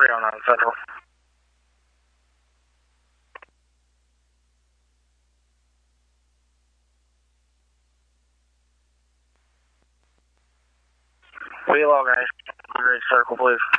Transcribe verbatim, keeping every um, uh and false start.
three oh nine Central. Wheel organization, Great Circle, please.